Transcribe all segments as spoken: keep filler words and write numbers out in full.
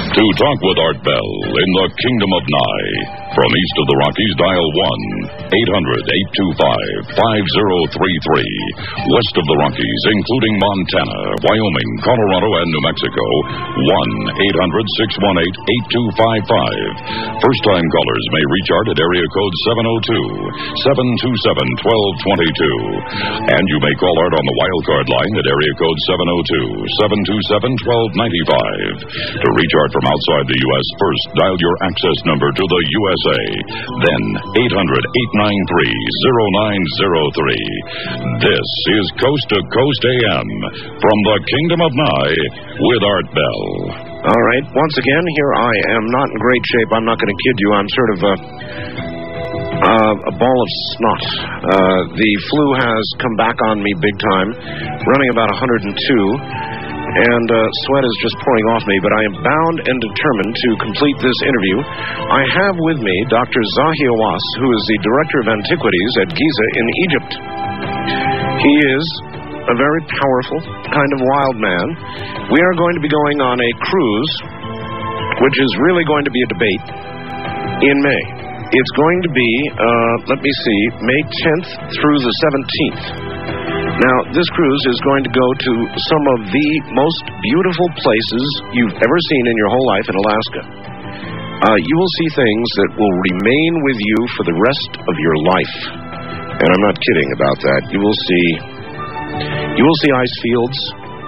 To talk with Art Bell in the Kingdom of Nye. From east of the Rockies, dial one eight hundred, eight two five, five zero three three. West of the Rockies, including Montana, Wyoming, Colorado, and New Mexico, one eight hundred, six one eight, eight two five five. First-time callers may reach Art at area code seven oh two, seven two seven, one two two two. And you may call Art on the wildcard line at area code seven oh two, seven two seven, one two nine five. To reach Art from outside the U S, first dial your access number to the U S A. Then eight hundred, eight nine three, oh nine oh three. This is Coast to Coast A M from the Kingdom of Nye with Art Bell. All right, once again, here I am, not in great shape. I'm not going to kid you. I'm sort of a, uh, a ball of snot. Uh, the flu has come back on me big time, running about one hundred two. And uh, sweat is just pouring off me, but I am bound and determined to complete this interview. I have with me Doctor Zahi Hawass, who is the Director of Antiquities at Giza in Egypt. He is a very powerful, kind of wild man. We are going to be going on a cruise, which is really going to be a debate, in May. It's going to be, uh, let me see, May tenth through the seventeenth. Now, this cruise is going to go to some of the most beautiful places you've ever seen in your whole life in Alaska. Uh, you will see things that will remain with you for the rest of your life. And I'm not kidding about that. You will see, you will see ice fields.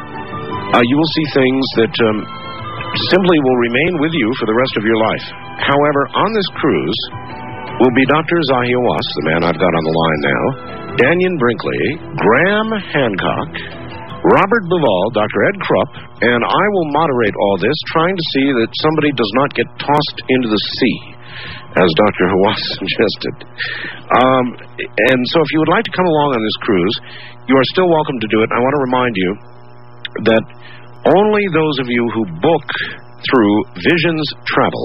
Uh, you will see things that um, simply will remain with you for the rest of your life. However, on this cruise will be Doctor Zahi Hawass, the man I've got on the line now, Dannion Brinkley, Graham Hancock, Robert Bivol, Doctor Ed Krupp, and I will moderate all this, trying to see that somebody does not get tossed into the sea, as Doctor Hawass suggested. Um, and so if you would like to come along on this cruise, you are still welcome to do it. I want to remind you that only those of you who book through Visions Travel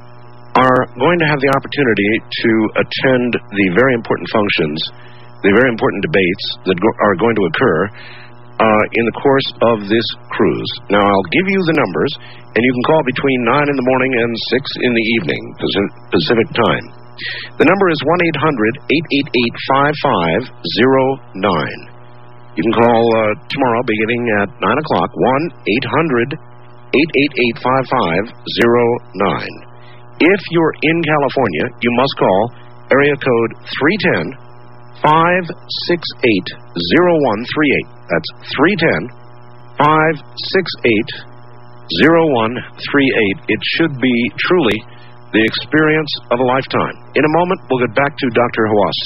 are going to have the opportunity to attend the very important functions, the very important debates that go- are going to occur uh, in the course of this cruise. Now, I'll give you the numbers, and you can call between nine in the morning and six in the evening, Pacific time. The number is one eight hundred, eight eight eight, five five oh nine. You can call uh, tomorrow beginning at nine o'clock, one eight hundred, eight eight eight, five five oh nine. If you're in California, you must call area code three one zero, five six eight, oh one three eight. That's three one zero, five six eight, oh one three eight. It should be truly the experience of a lifetime. In a moment, we'll get back to Doctor Hawass.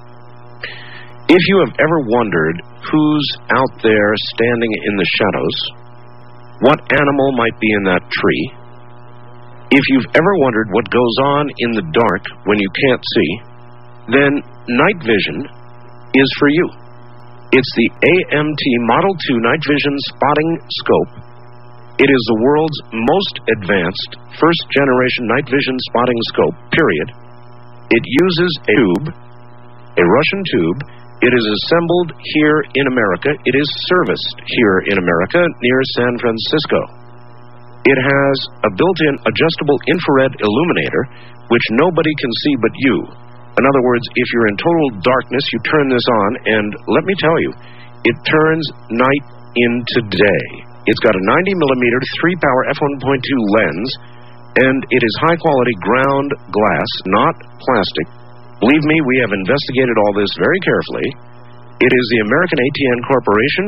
If you have ever wondered who's out there standing in the shadows, what animal might be in that tree, if you've ever wondered what goes on in the dark when you can't see, then night vision is for you. It's the A M T Model two Night Vision Spotting Scope. It is the world's most advanced first-generation night vision spotting scope, period. It uses a tube, a Russian tube. It is assembled here in America. It is serviced here in America near San Francisco. It has a built-in adjustable infrared illuminator, which nobody can see but you. In other words, if you're in total darkness, you turn this on, and let me tell you, it turns night into day. It's got a ninety millimeter, three-power f one point two lens, and it is high-quality ground glass, not plastic. Believe me, we have investigated all this very carefully. It is the American A T N Corporation.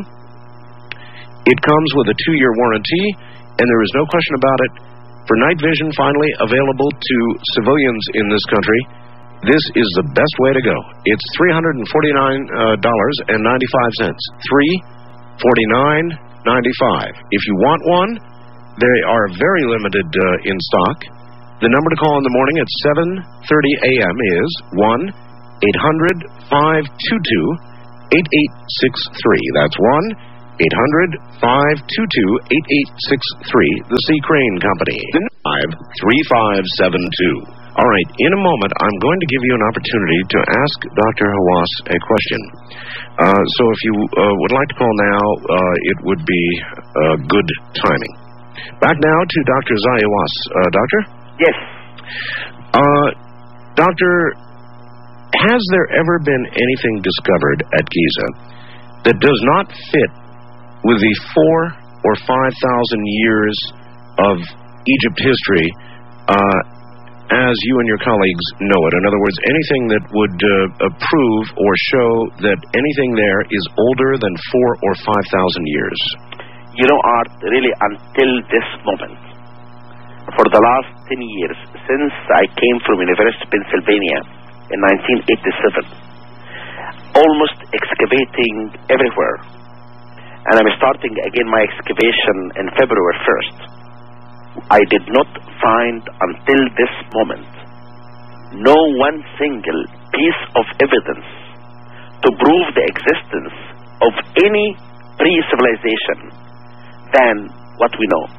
It comes with a two-year warranty, and there is no question about it. For night vision finally available to civilians in this country, this is the best way to go. It's three hundred forty-nine dollars and ninety-five cents. three hundred forty-nine dollars and ninety-five cents. If you want one, they are very limited uh, in stock. The number to call in the morning at seven thirty a.m. is one eight hundred, five two two, eight eight six three. That's one eight hundred, five two two, eight eight six three, the C. Crane Company. five three five seven two. All right, in a moment, I'm going to give you an opportunity to ask Doctor Hawass a question. Uh, so if you uh, would like to call now, uh, it would be uh, good timing. Back now to Doctor Zayas. Uh, doctor? Yes. Uh, doctor, has there ever been anything discovered at Giza that does not fit with the four or five thousand years of Egypt history uh, as you and your colleagues know it? In other words, anything that would uh, prove or show that anything there is older than four or five thousand years? You know, Art, really until this moment, for the last ten years, since I came from University of Pennsylvania in nineteen eighty-seven, almost excavating everywhere, and I'm starting again my excavation in February first, I did not find until this moment no one single piece of evidence to prove the existence of any pre-civilization than what we know.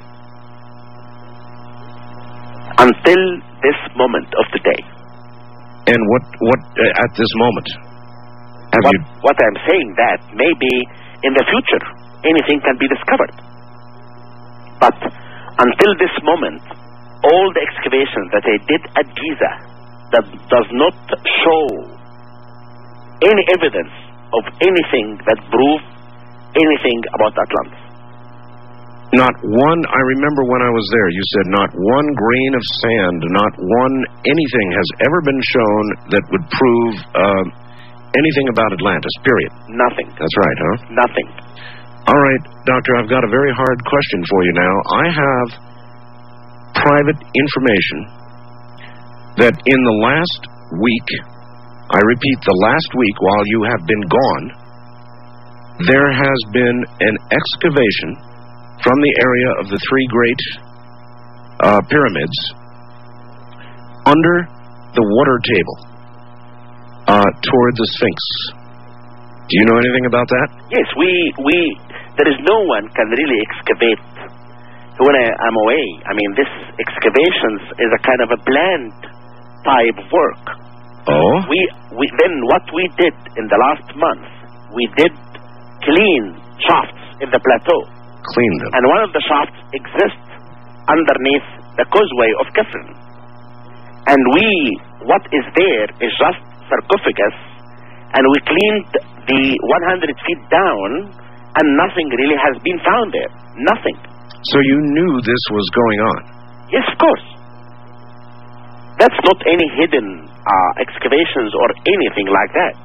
Until this moment of the day. And what, what uh, at this moment? Have what, you... what I'm saying that maybe in the future anything can be discovered. But until this moment, all the excavations that I did at Giza that does not show any evidence of anything that proves anything about Atlantis. Not one, I remember when I was there, you said not one grain of sand, not one anything has ever been shown that would prove uh, anything about Atlantis, period. Nothing. That's right, huh? Nothing. All right, Doctor, I've got a very hard question for you now. I have private information that in the last week, I repeat, the last week while you have been gone, there has been an excavation from the area of the three great uh, pyramids under the water table uh, toward the Sphinx. Do you know anything about that? Yes, we, we, there is no one can really excavate when I, I'm away. I mean, this excavations is a kind of a planned type of work. Oh? We, we, then what we did in the last month, we did clean shafts in the plateau. Clean them. And one of the shafts exists underneath the causeway of Kefren. And we, what is there is just sarcophagus, and we cleaned the one hundred feet down, and nothing really has been found there. Nothing. So you knew this was going on? Yes, of course. That's not any hidden uh, excavations or anything like that.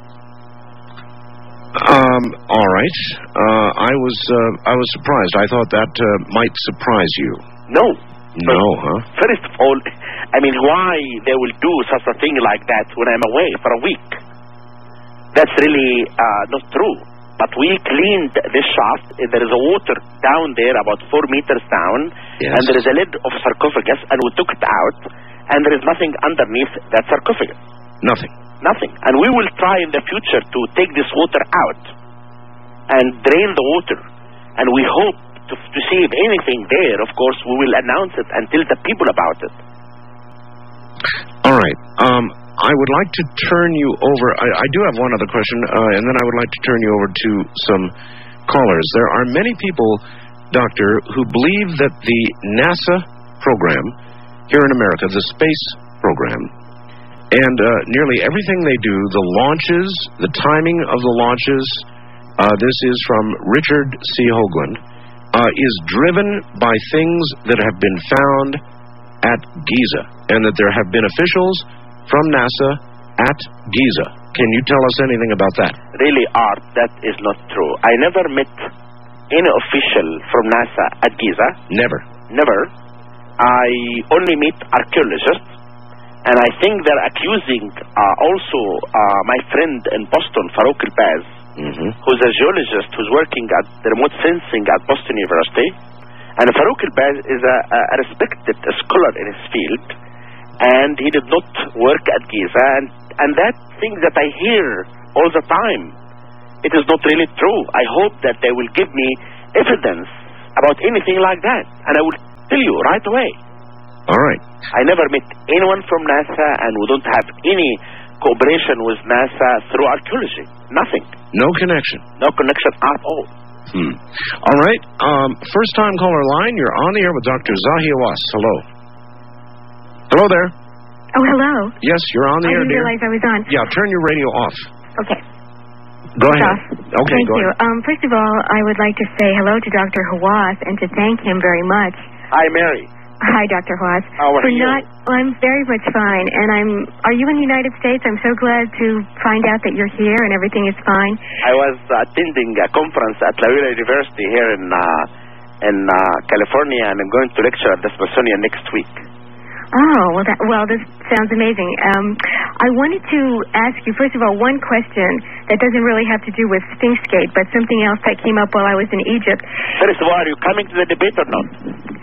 Um, all right. Uh, I was uh, I was surprised. I thought that uh, might surprise you. No. No, huh? First of all, I mean, why they will do such a thing like that when I'm away for a week? That's really uh, not true. But we cleaned this shaft. There is a water down there about four meters down, yes. And there is a lid of sarcophagus, and we took it out, and there is nothing underneath that sarcophagus. Nothing. Nothing. And we will try in the future to take this water out and drain the water. And we hope to, to see if anything there. Of course, we will announce it and tell the people about it. All right. Um, I would like to turn you over. I, I do have one other question, uh, and then I would like to turn you over to some callers. There are many people, Doctor, who believe that the NASA program here in America, the space program, and uh, nearly everything they do, the launches, the timing of the launches, uh, this is from Richard C. Hoagland, uh, is driven by things that have been found at Giza, and that there have been officials from NASA at Giza. Can you tell us anything about that? Really, Art, that is not true. I never met any official from NASA at Giza. Never? Never. I only meet archaeologists. And I think they're accusing uh, also uh, my friend in Boston, Farouk El-Baz, mm-hmm. who's a geologist who's working at the remote sensing at Boston University. And Farouk El-Baz is a, a respected scholar in his field, and he did not work at Giza. And, and that thing that I hear all the time, it is not really true. I hope that they will give me evidence about anything like that, and I will tell you right away. All right. I never met anyone from NASA, and we don't have any cooperation with NASA through archaeology. Nothing. No connection. No connection at all. Hmm. All right. Um, first time caller line. You're on the air with Doctor Zahi Hawass. Hello. Hello there. Oh, hello. Yes, you're on the I air, didn't dear. realize I was on. Yeah, turn your radio off. Okay. Go It's ahead. off. Okay, Thank go you. ahead. Um, first of all, I would like to say hello to Doctor Hawass and to thank him very much. Hi, Mary. Hi, Doctor Hawass. How are For you? not, well, I'm very much fine, and I'm. Are you in the United States? I'm so glad to find out that you're here and everything is fine. I was attending a conference at Loyola University here in uh, in uh, California, and I'm going to lecture at the Smithsonian next week. Oh, well, that, well, this sounds amazing. Um, I wanted to ask you, first of all, one question that doesn't really have to do with Sphinxgate, but something else that came up while I was in Egypt. First of all, are you coming to the debate or not?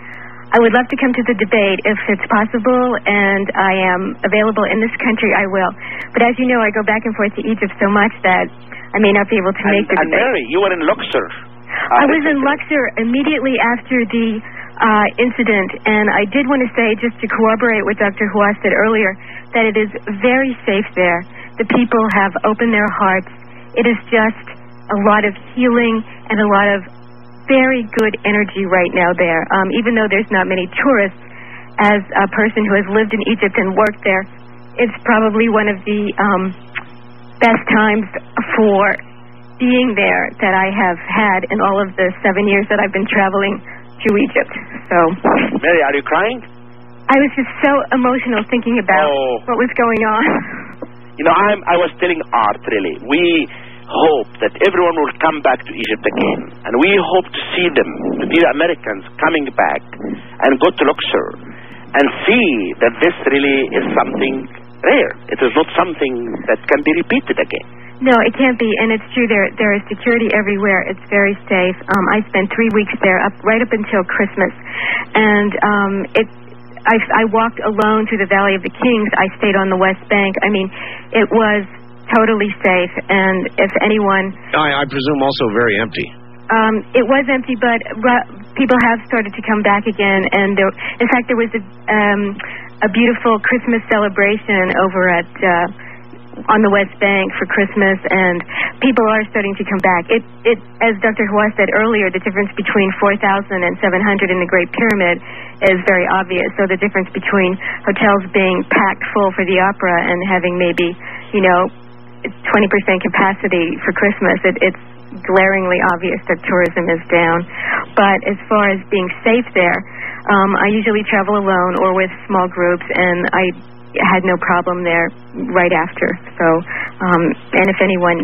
I would love to come to the debate if it's possible, and I am available in this country, I will. But as you know, I go back and forth to Egypt so much that I may not be able to And, make the and debate. Mary, you were in Luxor. I was in Luxor immediately after the uh, incident, and I did want to say, just to corroborate what Doctor Hawass said earlier, that it is very safe there. The people have opened their hearts. It is just a lot of healing and a lot of very good energy right now there. Um, even though there's not many tourists, as a person who has lived in Egypt and worked there, it's probably one of the um, best times for being there that I have had in all of the seven years that I've been traveling to Egypt. So, Mary, are you crying? I was just so emotional thinking about Oh. what was going on. You know, I'm, I was telling Art, really, we hope that everyone will come back to Egypt again. And we hope to see them, the Americans, coming back and go to Luxor and see that this really is something rare. It is not something that can be repeated again. No, it can't be, and it's true. There, there is security everywhere. It's very safe. Um, I spent three weeks there, up right up until Christmas, and um, it. I, I walked alone through the Valley of the Kings. I stayed on the West Bank. I mean, it was totally safe, and if anyone... I, I presume also very empty. Um, it was empty, but ru- people have started to come back again, and there, in fact, there was a, um, a beautiful Christmas celebration over at... Uh, on the West Bank for Christmas, and people are starting to come back. It, it, as Doctor Hawass said earlier, the difference between four thousand and seven hundred in the Great Pyramid is very obvious. So the difference between hotels being packed full for the opera and having maybe, you know, twenty percent capacity for Christmas, it, it's glaringly obvious that tourism is down. But as far as being safe there, um, I usually travel alone or with small groups, and I had no problem there right after. So, um, and if anyone,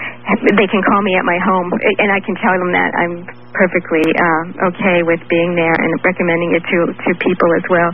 they can call me at my home, and I can tell them that I'm perfectly uh, okay with being there and recommending it to, to people as well.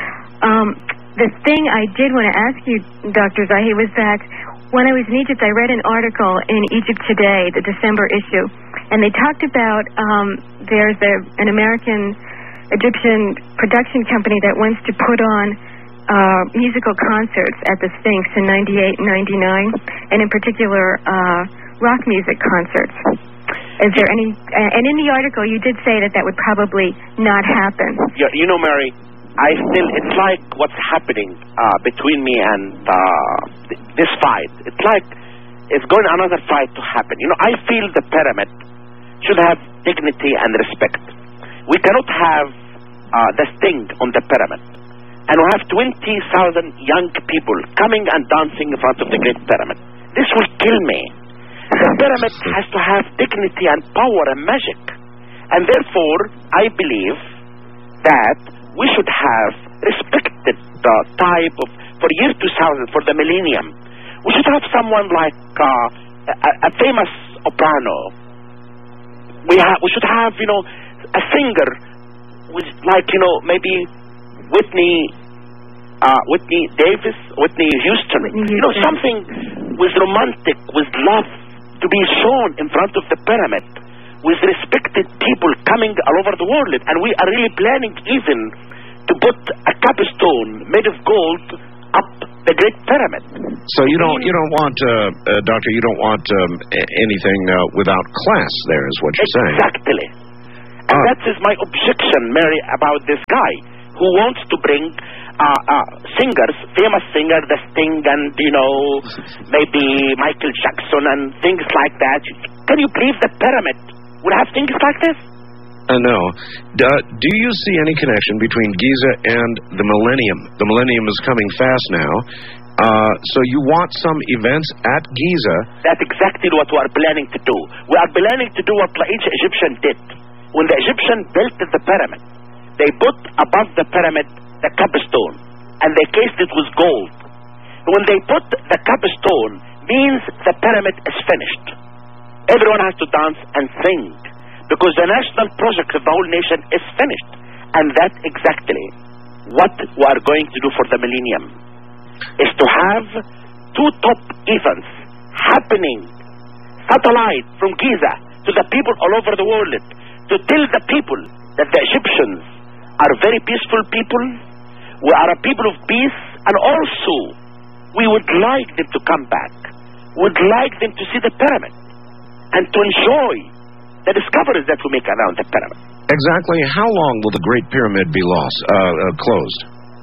Um, the thing I did want to ask you, Doctor Zahi, was that when I was in Egypt, I read an article in Egypt Today, the December issue, and they talked about um, there's a, an American Egyptian production company that wants to put on Uh, musical concerts at the Sphinx in ninety-eight and ninety-nine, and in particular uh, rock music concerts. Is there any, uh, and in the article you did say that that would probably not happen. You, you know, Mary, I still, it's like what's happening uh, between me and uh, th- this fight. It's like it's going another fight to happen. You know, I feel the pyramid should have dignity and respect. We cannot have uh, the sting on the pyramid. And we have twenty thousand young people coming and dancing in front of the Great Pyramid. This will kill me. The pyramid has to have dignity and power and magic. And therefore, I believe that we should have respected the type of, for year two thousand, for the millennium, we should have someone like uh, a, a famous soprano. We, ha- we should have, you know, a singer with, like, you know, maybe Whitney, uh, Whitney Davis, Whitney Houston, Whitney you know, Houston. something with romantic, with love to be shown in front of the pyramid, with respected people coming all over the world. And we are really planning even to put a capstone made of gold up the Great Pyramid. So you don't you don't want, uh, uh, Doctor, you don't want um, a- anything uh, without class there is what you're saying. Exactly. And Ah. that is my objection, Mary, about this guy who wants to bring uh, uh, singers, famous singer, the Sting, and, you know, maybe Michael Jackson and things like that. Can you believe the pyramid would have things like this. Uh, no. D- uh, do you see any connection between Giza and the millennium? The millennium is coming fast now. Uh, so you want some events at Giza? That's exactly what we are planning to do. We are planning to do what the ancient Egyptian did. When the Egyptian built the pyramid, they put above the pyramid the capstone, and they cased it with gold. When they put the capstone, means the pyramid is finished. Everyone has to dance and sing, because the national project of the whole nation is finished. And that's exactly what we are going to do for the millennium, is to have two top events happening, satellite from Giza to the people all over the world, to tell the people that the Egyptians are very peaceful people, we are a people of peace, and also we would like them to come back, would like them to see the pyramid, and to enjoy the discoveries that we make around the pyramid. Exactly how long will the Great Pyramid be lost, uh, uh, closed?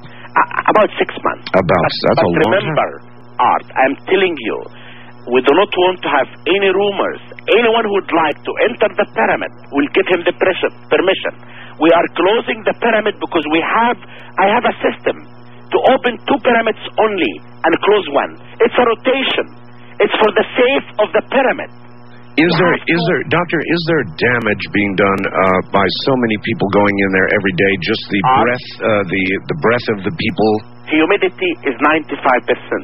Uh, about six months. About, but, that's but a long remember, time. Art, I'm telling you, we do not want to have any rumors. Anyone who would like to enter the pyramid, will give him the permission. We are closing the pyramid because we have, I have a system to open two pyramids only and close one. It's a rotation. It's for the sake of the pyramid. Is there, is there, Doctor, is there damage being done uh, by so many people going in there every day? Just the Uh, breath, uh, the the breath of the people. Humidity is ninety-five percent.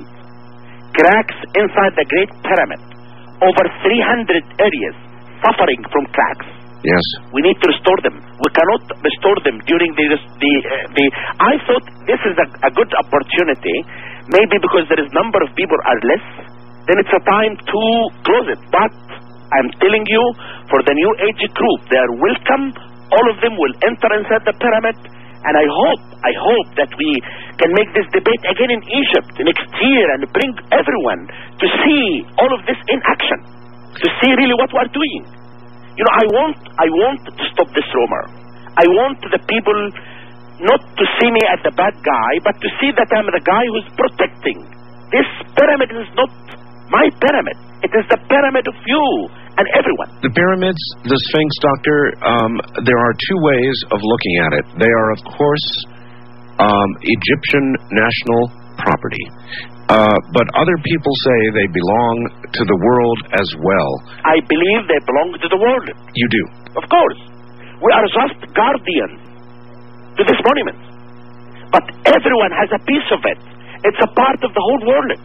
Cracks inside the Great Pyramid. Over three hundred areas suffering from cracks. Yes. We need to restore them. We cannot restore them during the the uh, the. I thought this is a, a good opportunity, maybe because there is number of people are less. Then it's a time to close it. But I'm telling you, for the new age group, they are welcome. All of them will enter inside the pyramid, and I hope, I hope that we can make this debate again in Egypt next year and bring everyone to see all of this in action, to see really what we are doing. You know, I want, I want to stop this rumor. I want the people not to see me as the bad guy, but to see that I'm the guy who's protecting. This pyramid is not my pyramid. It is the pyramid of you and everyone. The pyramids, the Sphinx, Doctor, um, there are two ways of looking at it. They are, of course, um, Egyptian national property. Uh, but other people say they belong to the world as well. I believe they belong to the world. You do? Of course. We are just guardians to this monument. But everyone has a piece of it. It's a part of the whole world.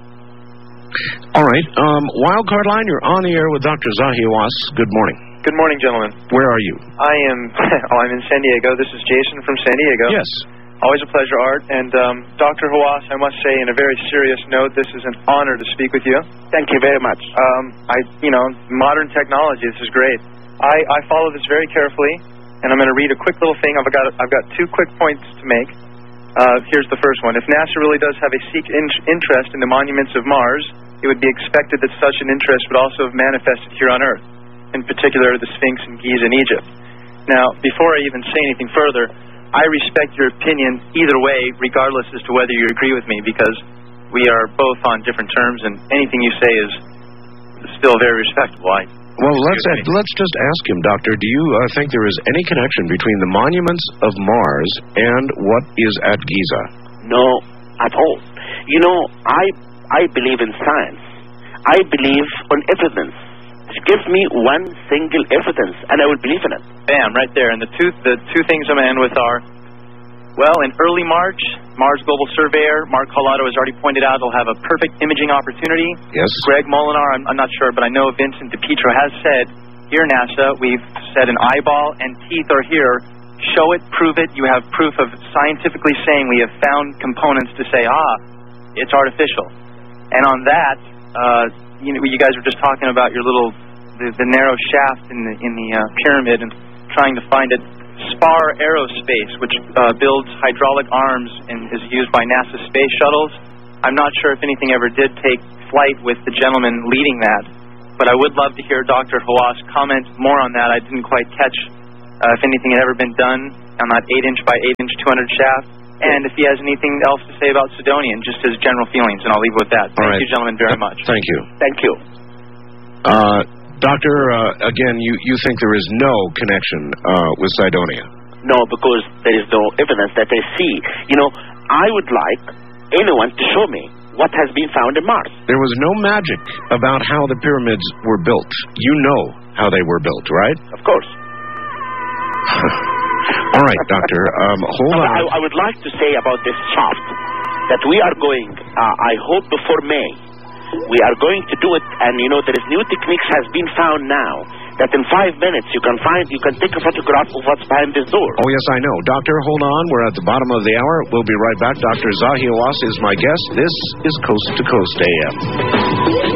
All right. Um, Wildcard Line, you're on the air with Doctor Zahi Hawass. Good morning. Good morning, gentlemen. Where are you? I am oh, I'm in San Diego. This is Jason from San Diego. Yes. Always a pleasure, Art. And um, Doctor Hawass, I must say, in a very serious note, this is an honor to speak with you. Thank you very much. Um, I, you know, modern technology. This is great. I, I follow this very carefully, and I'm going to read a quick little thing. I've got I've got two quick points to make. Uh, here's the first one. If NASA really does have a seek in- interest in the monuments of Mars, it would be expected that such an interest would also have manifested here on Earth, in particular the Sphinx in Giza in Egypt. Now, before I even say anything further, I respect your opinion either way, regardless as to whether you agree with me, because we are both on different terms, and anything you say is still very respectable. I Well, let's uh, let's just ask him, Doctor, do you uh, think there is any connection between the monuments of Mars and what is at Giza? No, at all. You know, I I believe in science. I believe on evidence. Give me one single evidence, and I will believe in it. Bam, right there. And the two the two things I'm in with are, well, in early March, Mars Global Surveyor, Mark Collado has already pointed out it'll have a perfect imaging opportunity. Yes. Greg Molinar, I'm, I'm not sure, but I know Vincent DiPietro has said, here NASA, we've said an eyeball and teeth are here. Show it, prove it. You have proof of scientifically saying we have found components to say, ah, it's artificial. And on that, uh, you know, you guys were just talking about your little, the, the narrow shaft in the, in the uh, pyramid and trying to find it. Spar Aerospace, which uh, builds hydraulic arms and is used by NASA space shuttles. I'm not sure if anything ever did take flight with the gentleman leading that, but I would love to hear Doctor Hawass comment more on that. I didn't quite catch uh, if anything had ever been done on that eight inch by eight inch two hundred shaft, and if he has anything else to say about Sidonian, just his general feelings, and I'll leave it with that. Thank All right. you, gentlemen, very much. Thank you. Thank you. Uh, Doctor, uh, again, you, you think there is no connection uh, with Cydonia? No, because there is no evidence that I see. You know, I would like anyone to show me what has been found in Mars. There was no magic about how the pyramids were built. You know how they were built, right? Of course. All right, Doctor, um, hold no, on. I, I would like to say about this shaft that we are going, uh, I hope before May, we are going to do it, and you know, there is new techniques has been found now that in five minutes you can find, you can take a photograph of what's behind this door. Oh, yes, I know. Doctor, hold on. We're at the bottom of the hour. We'll be right back. Doctor Zahi Hawass is my guest. This is Coast to Coast A M.